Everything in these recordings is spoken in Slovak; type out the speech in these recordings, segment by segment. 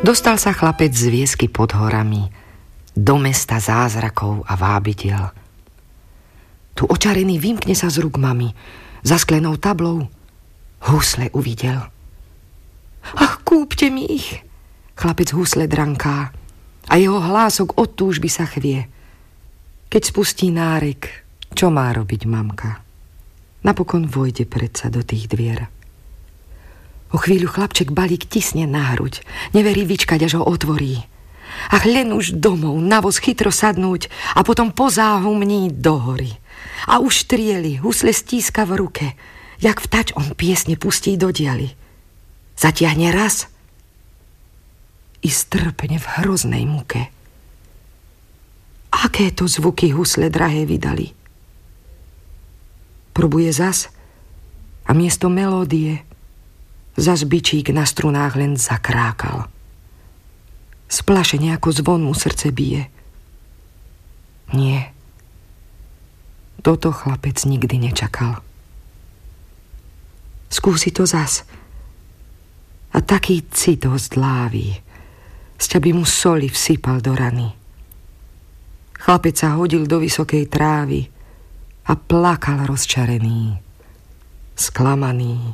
Dostal sa chlapec z Viesky pod horami do mesta zázrakov a vábitiel. Tu očarený vymkne sa z rúk mami. Za sklenou tablou husle uvidel. Ach, kúpte mi ich! Chlapec husle dranká a jeho hlások od túžby sa chvie. Keď spustí nárek, čo má robiť mamka? Napokon vojde predsa do tých dvier. O chvíľu chlapček balík tisne na hruď. Neverí vyčkať, až ho otvorí. Ach, len už domov, na voz chytro sadnúť a potom po záhumní do hory. A už trieli, husle stíska v ruke. Jak vtač on piesne pustí do dialy. Zatiahne raz i strpne v hroznej muke. Aké to zvuky husle drahé vydali. Probuje zas a miesto melódie zas bičík na strunách len zakrákal. Splašene ako zvon mu srdce bije. Nie. Toto chlapec nikdy nečakal. Skúsi to zas. A taký cit ho zdláví. Sťa by mu soli vsypal do rany. Chlapec sa hodil do vysokej trávy a plakal rozčarený, sklamaný.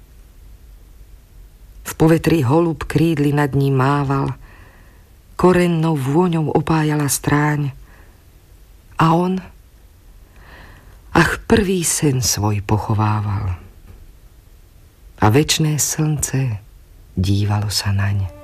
V povetrí holub krídly nad ním mával, korennou vôňou opájala stráň. A on, ach, prvý sen svoj pochovával. A večné slnce dívalo sa naň.